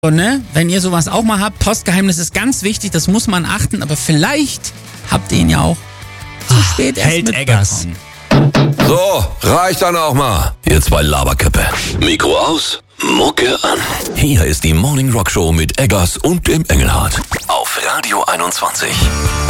Ne? Wenn ihr sowas auch mal habt, Postgeheimnis ist ganz wichtig, das muss man achten, aber vielleicht habt ihr ihn ja auch zu spät erst Held mitbekommen. So, reicht dann auch mal. Ihr zwei Laberköppe. Mikro aus, Mucke an. Hier ist die Morning Rock Show mit Eggers und dem Engelhardt. Auf Radio 21.